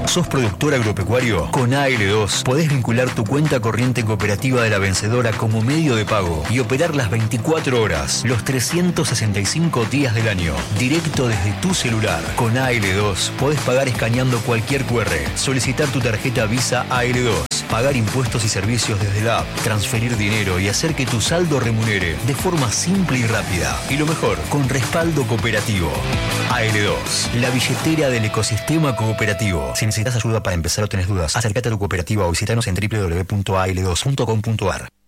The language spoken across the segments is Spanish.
¿Sos productor agropecuario? Con AL2 podés vincular tu cuenta corriente cooperativa de La Vencedora como medio de pago y operar las 24 horas, los 365 días del año, directo desde tu celular. Con AL2 podés pagar escaneando cualquier QR, solicitar tu tarjeta Visa AL2, pagar impuestos y servicios desde la app, transferir dinero y hacer que tu saldo remunere de forma simple y rápida. Y lo mejor, con respaldo cooperativo. AL2, la billetera del ecosistema cooperativo. Si necesitas ayuda para empezar o tenés dudas, acércate a tu cooperativa o visítanos en www.al2.com.ar.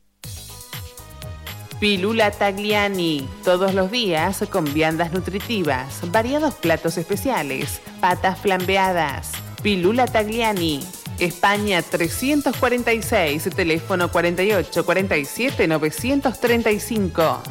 Pilula Tagliani, todos los días con viandas nutritivas, variados platos especiales, patas flambeadas. Pilula Tagliani, España 346, teléfono 48 47 935.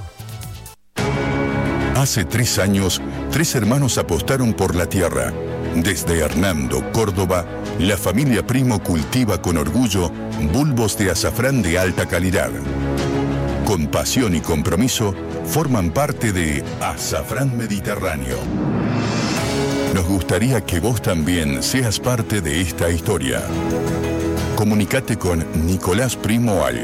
Hace 3 años, 3 hermanos apostaron por la tierra. Desde Hernando, Córdoba, la familia Primo cultiva con orgullo bulbos de azafrán de alta calidad. Con pasión y compromiso, forman parte de Azafrán Mediterráneo. Nos gustaría que vos también seas parte de esta historia. Comunicate con Nicolás Primo al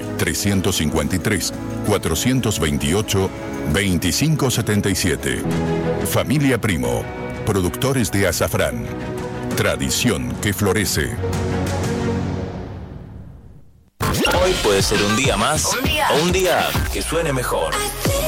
353-428-2577. Familia Primo, productores de azafrán. Tradición que florece. Hoy puede ser un día más o un día que suene mejor.